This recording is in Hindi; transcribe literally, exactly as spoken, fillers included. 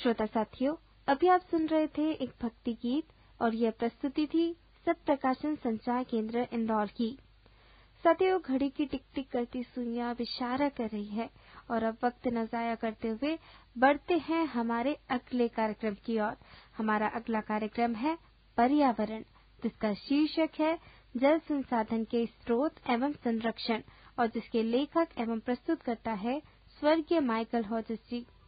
श्रोता साथियों, अभी आप सुन रहे थे एक भक्ति गीत और यह प्रस्तुति थी सत प्रकाशन संचार केंद्र इंदौर की। साथियों, घड़ी की टिक टिक करती सुइयां अब इशारा कर रही है और अब वक्त न जाया करते हुए बढ़ते हैं हमारे अगले कार्यक्रम की ओर। हमारा अगला कार्यक्रम है पर्यावरण, जिसका शीर्षक है जल संसाधन के स्रोत एवं संरक्षण और जिसके लेखक एवं प्रस्तुतकर्ता है स्वर्गीय माइकल हॉजेस जी।